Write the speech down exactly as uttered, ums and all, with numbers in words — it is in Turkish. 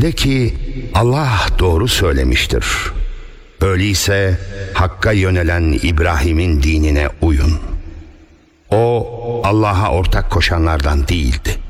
De ki Allah doğru söylemiştir. Öyleyse Hakk'a yönelen İbrahim'in dinine uyun. O Allah'a ortak koşanlardan değildi.